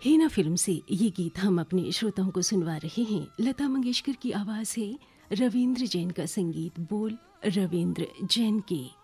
Hina film से ये गीत हम अपने श्रोताओं को सुनवा रहे हैं। लता मंगेशकर की आवाज है, रविंद्र जैन का संगीत, बोल रविंद्र जैन के।